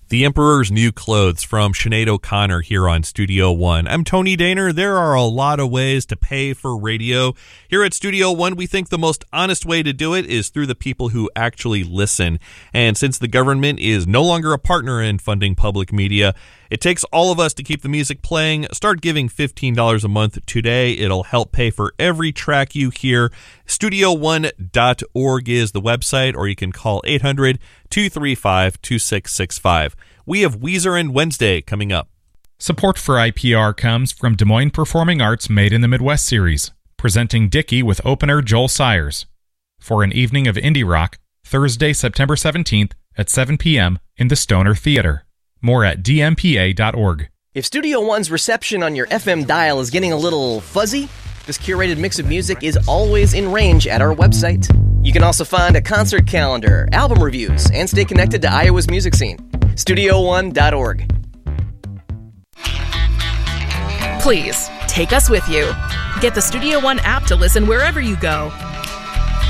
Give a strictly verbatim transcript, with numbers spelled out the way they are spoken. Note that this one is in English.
The Emperor's New Clothes from Sinead O'Connor here on Studio One. I'm Tony Daner. There are a lot of ways to pay for radio. Here at Studio One, we think the most honest way to do it is through the people who actually listen. And since the government is no longer a partner in funding public media, it takes all of us to keep the music playing. Start giving fifteen dollars a month today. It'll help pay for every track you hear. studio one dot org is the website, or you can call eight hundred, two three five, two six six five. We have Weezer and Wednesday coming up. Support for I P R comes from Des Moines Performing Arts Made in the Midwest series, presenting Dickie with opener Joel Sayers for an evening of indie rock, Thursday, September seventeenth at seven p.m. in the Stoner Theater. More at d m p a dot org. If Studio One's reception on your F M dial is getting a little fuzzy, this curated mix of music is always in range at our website. You can also find a concert calendar, album reviews, and stay connected to Iowa's music scene. studio one dot org. Please, take us with you. Get the Studio One app to listen wherever you go.